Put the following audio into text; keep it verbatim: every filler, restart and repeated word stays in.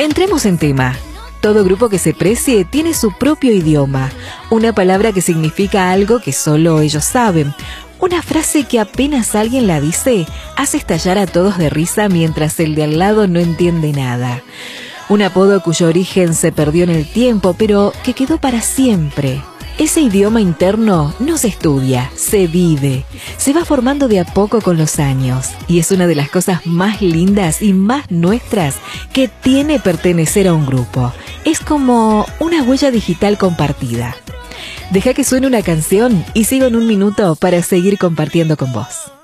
Entremos en tema. Todo grupo que se precie tiene su propio idioma, una palabra que significa algo que solo ellos saben, una frase que apenas alguien la dice hace estallar a todos de risa mientras el de al lado no entiende nada. Un apodo cuyo origen se perdió en el tiempo, pero que quedó para siempre. Ese idioma interno no se estudia, se vive, se va formando de a poco con los años y es una de las cosas más lindas y más nuestras que tiene pertenecer a un grupo. Es como una huella digital compartida. Deja que suene una canción y sigo en un minuto para seguir compartiendo con vos.